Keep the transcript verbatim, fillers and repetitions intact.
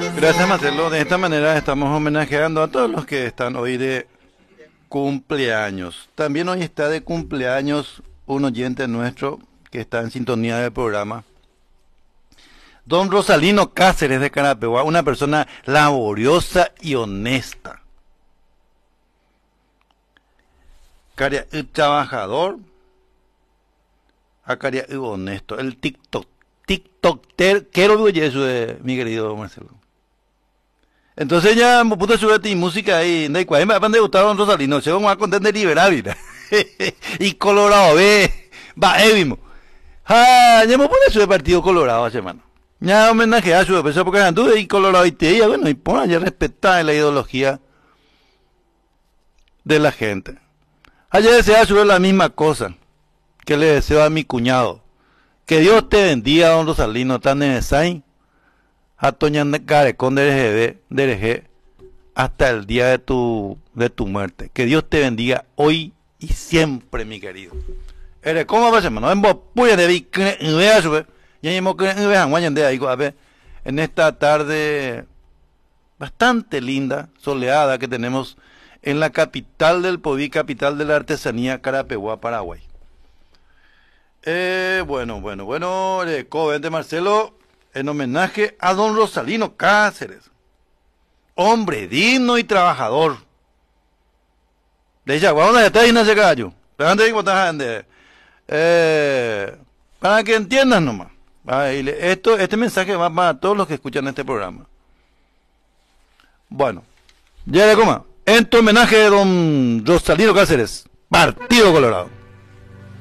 Gracias, Marcelo. De esta manera estamos homenajeando a todos los que están hoy de cumpleaños. También hoy está de cumpleaños un oyente nuestro que está en sintonía del programa. Don Rosalino Cáceres de Carapeguá, una persona laboriosa y honesta. Caria y trabajador, a caria y honesto. El TikTok, TikToker, quiero ver eso de mi querido Marcelo. Entonces ya me puse a subir ti música ahí, de cuál me van a gustar Don Rosalino, se van a contar de liberar, mira. Y Colorado, ve, va, eh, mismo. Ah, ya me puse a subir partido Colorado hace semana. Ya homenaje a su empezó porque anduve y Colorado y te bueno, y pon ya respetar la ideología de la gente. Ayer desea subir la misma cosa que le deseo a mi cuñado. Que Dios te bendiga, Don Rosalino, tan necesario. A Toña Carecón de Dereje hasta el día de tu, de tu muerte. Que Dios te bendiga hoy y siempre, mi querido. Eres como va a ser, no en puya de vi que vea sube. Ya hemos que vean guayan de ahí, a ver, en esta tarde bastante linda, soleada que tenemos en la capital del Poví, capital de la artesanía, Carapeguá, Paraguay. Eh, bueno, bueno, bueno, el joven de Marcelo, en homenaje a don Rosalino Cáceres, hombre digno y trabajador. De ella, ¿dónde está ahí en ese gallo? Eh, para que entiendan nomás. Esto, este mensaje va para todos los que escuchan este programa. Bueno, ya le coma. En tu homenaje, don Rosalino Cáceres, Partido Colorado.